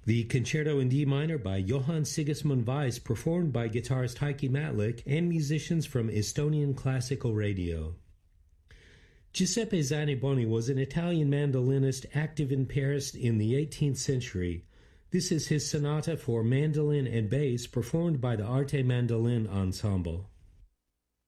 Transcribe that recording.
The Concerto in D minor by Johann Sigismund Weiss, performed by guitarist Heikki Matlik and musicians from Estonian Classical Radio. Giuseppe Zaniboni was an Italian mandolinist active in Paris in the 18th century. This is his sonata for mandolin and bass, performed by the Arte Mandolin Ensemble.